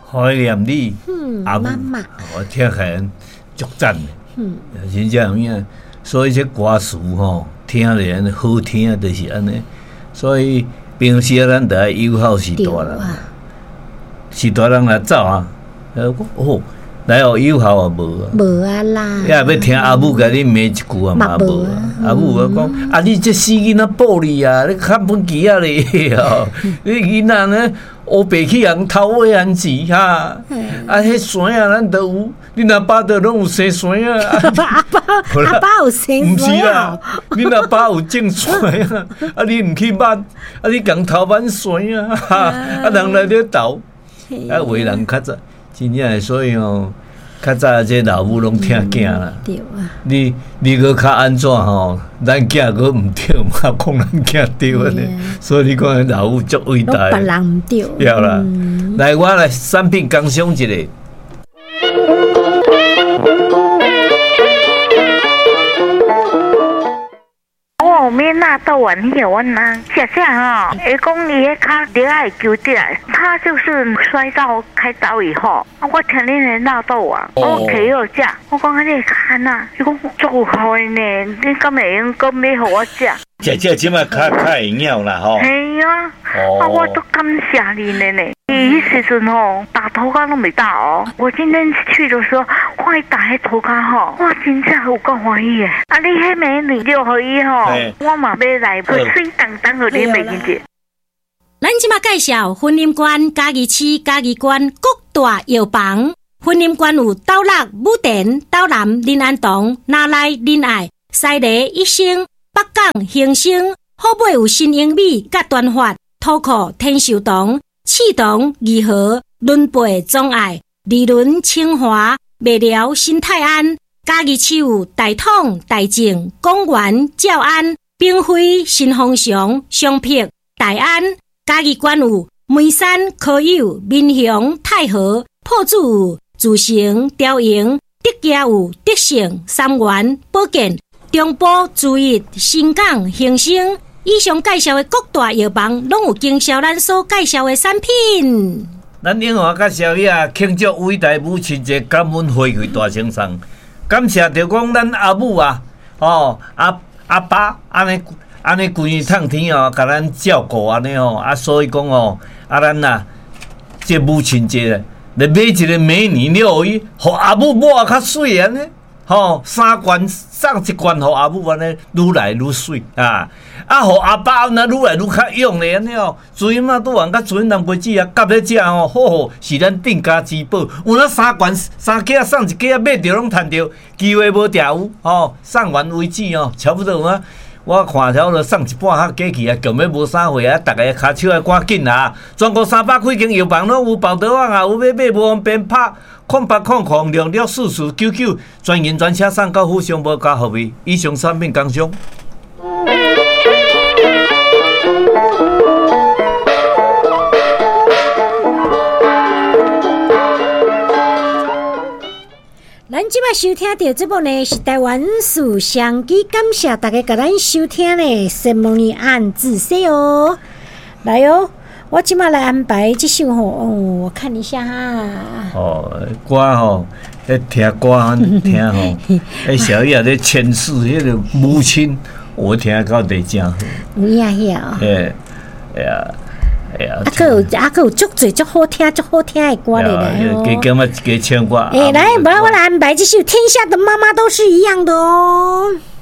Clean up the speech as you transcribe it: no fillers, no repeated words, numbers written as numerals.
怀念你，阿母， 妈妈， 我听起来足赞的，真正有影。所以这歌词吼，听咧好听，就是安尼。所以平时咱得爱友好是大人，是大人来走啊。哦，来互友好啊无啊？ 无啊啦。 也要听阿母甲你骂一句啊嘛无啊？阿母我讲啊，你这死囡仔暴力啊，你看本机啊咧吼，你囡仔呢？乌白去人偷喂人钱哈，啊，迄山啊，咱都有，恁阿爸都拢有生山啊。 阿爸有生山啊？ 毋是啦，恁阿爸有种山啊，啊，你毋去捌，啊，你共偷挽山啊，啊，人来咧斗，啊，为人较早，真正所以哦。较早这老母拢听囝啦， 对啊。 你搁较安怎吼？咱囝搁毋对嘛，讲咱囝对咧。所以你讲老母足伟大。 别人毋对。 对啦，来我来产品工商一个。 免纳豆丸，你有问吗？谢谢哈。伊讲伊迄卡恋爱纠结，他就是摔到开刀以后，我听恁的纳豆丸，我摕药食，我讲你看呐，伊讲足好的呢，你敢会用讲买互我食？ 食即摆较会晓啦吼。 系啊，我都感谢你呢。伊迄时阵吼打头壳拢未打哦，我今天去的时候，看伊打迄头壳吼，哇，真正有够欢喜的。啊，你迄美女留互伊吼，我嘛要来，水当当互你美人节。 咱即马介绍婚姻馆嘉义市嘉义县各大药房，婚姻馆有斗六、武田、斗南、林安堂、哪来、林爱、西螺、益生、北港、兴盛，好买有新英美、甲端发、土库、天寿堂、启堂、义和、伦培、忠爱、利伦、清华、麦寮、新泰安，嘉义市有大统、大正、公园、照安、兵辉、新丰祥、双碧、大安。嘉义县有梅山、科友、民雄、太和、破主有自成、雕营、德家有德盛、三元、保健、中部、注意、新港、兴盛。以上介绍的各大药房，拢有经销咱所介绍的产品。 咱永华甲宵夜庆祝伟大母亲节，感恩回馈大清送，感谢着讲咱阿母啊，阿爸安尼规日趟天哦，甲咱照顾安尼哦，所以讲哦，咱啊，这母亲节咧买一个美女料衣，互阿母抹较水安尼，3罐送1罐互阿母安尼，愈来愈水啊！互阿爸安尼愈来愈较勇咧安尼哦，水嘛拄完甲水南瓜子啊，夹咧食哦，好是咱定家之宝。有那3罐3架送1架，买着拢趁着，机会无定有送完为止哦，差不多啊。我看条就送1半盒过去啊，根本无啥货啊！大家骹手要赶紧啊！全国300几间药房拢有报得网啊，有要买无方便拍0800664499，专营专车送到府上无加服务。以上产品工商。 咱即摆收听到节目呢是台湾事相机，感谢大家甲咱收听呢，节目呢按仔细哦。来哦，我即摆来安排这首我看一下哈。 歌听歌听宵夜咧诠释迄个母亲，我听到得真好。 有影哦。还有足侪足好听的歌咧哦。 加唱歌。 来，不然我来安排这首《天下的妈妈都是一样的》哦。